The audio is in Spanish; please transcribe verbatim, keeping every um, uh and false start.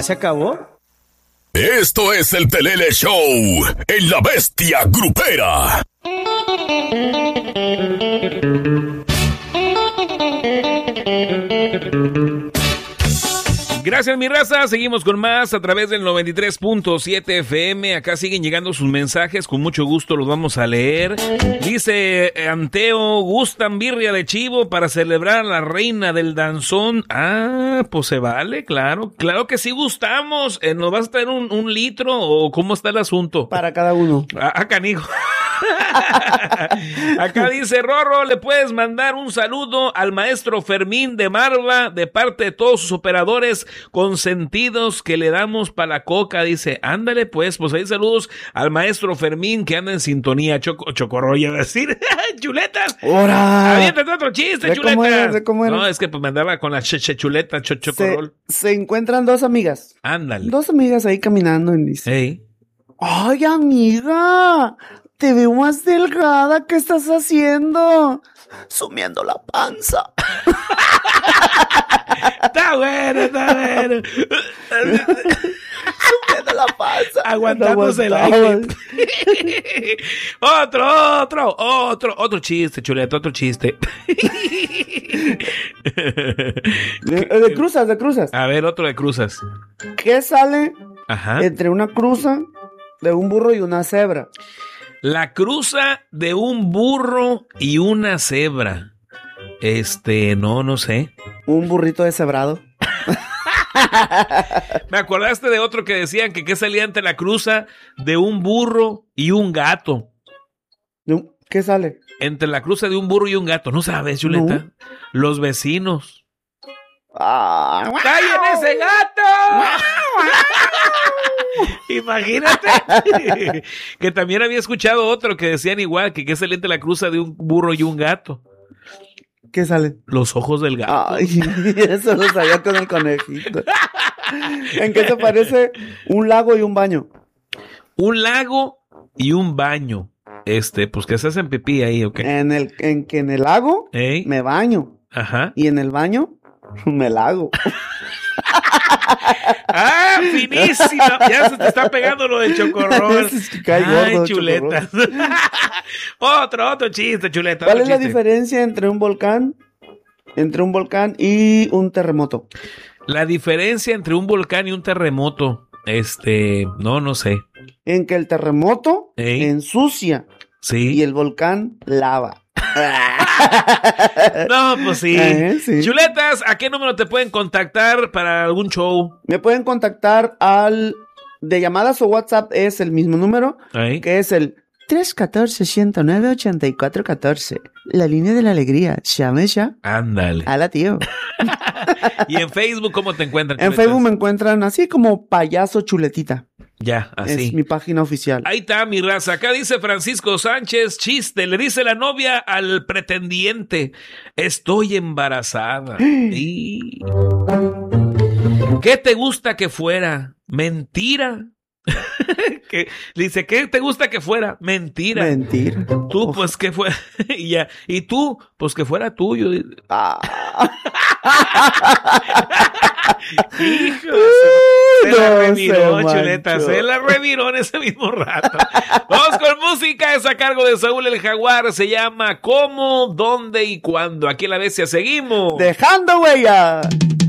se acabó. Esto es el Pelele Show en La Bestia Grupera. Gracias, mi raza. Seguimos con más a través del noventa y tres punto siete F M. Acá siguen llegando sus mensajes. Con mucho gusto los vamos a leer. Dice Anteo, gustan birria de chivo para celebrar a la reina del danzón. Ah, pues se vale, claro. Claro que sí gustamos. Eh, ¿Nos vas a traer un, un litro o cómo está el asunto? Para cada uno. Ah, ah canijo. Acá dice Rorro, le puedes mandar un saludo al maestro Fermín de Marva de parte de todos sus operadores consentidos que le damos para la coca. Dice, ándale pues, pues ahí saludos al maestro Fermín que anda en sintonía. Choco, chocorroya, decir, chuletas. ¡Hora! Aviéntate otro chiste, ¿De chuletas. cómo eres? ¿De cómo eres? No, es que pues me andaba con la che, che chuleta, cho, chocorrol. Se, se encuentran dos amigas. Ándale. Dos amigas ahí caminando y dice, hey. ¡Ay, amiga! Te veo más delgada. ¿Qué estás haciendo? Sumiendo la panza. Está bueno, está bueno. Sumiendo la panza. Aguantándose el aire. Otro, otro, otro, otro chiste, chuleta, otro chiste. De, de cruzas, de cruzas. A ver, otro de cruzas. ¿Qué sale Ajá. entre una cruza de un burro y una cebra? La cruza de un burro y una cebra. Este, no, no sé. Un burrito deshebrado. Me acordaste de otro que decían que qué salía entre la cruza de un burro y un gato. ¿Qué sale? Entre la cruza de un burro y un gato. ¿No sabes, chuleta? No. Los vecinos. Ah, ¡Callen ese gato! Imagínate. Que también había escuchado otro que decían igual, que qué sale entre la cruza de un burro y un gato. ¿Qué sale? Los ojos del gato. Ay, eso lo sabía con el conejito. ¿En qué se parece un lago y un baño? Un lago y un baño. Este, pues que se hacen pipí ahí, ¿ok? En el, en que en el lago ¿Eh? me baño. Ajá. Y en el baño me lago. ¡Ah, finísima! Ya se te está pegando lo del chocorrol. Ay, gordo, chuleta. otro, otro chiste, chuleta. ¿Cuál es chiste. la diferencia entre un volcán, entre un volcán y un terremoto? La diferencia entre un volcán y un terremoto, este, no, no sé. En que el terremoto ¿Eh? ensucia. Sí. Y el volcán lava. No, pues sí. Eh, sí. Chuletas, ¿a qué número te pueden contactar para algún show? Me pueden contactar al de llamadas o WhatsApp, es el mismo número, ¿Eh? que es el tres uno cuatro, uno cero nueve, ocho cuatro uno cuatro. La línea de la alegría. Llame ya. Ándale. Hala, tío. ¿Y en Facebook cómo te encuentran? En chuletas? Facebook me encuentran así como Payaso Chuletita. Ya, así. Es mi página oficial. Ahí está, mi raza. Acá dice Francisco Sánchez, chiste. Le dice la novia al pretendiente, estoy embarazada. Y... ¿Qué te gusta que fuera? ¿Mentira? que dice, ¿qué te gusta que fuera? Mentira. Mentira. Tú, Uf. pues, que fuera. y, ya. y tú, pues, que fuera tuyo. Ah. Hijo, se, se no, la reviró, se chuleta. manchó. Se la reviró en ese mismo rato. Vamos con música. Es a cargo de Saúl el Jaguar. Se llama ¿Cómo, dónde y cuándo? Aquí en La Bestia seguimos. Dejando huella.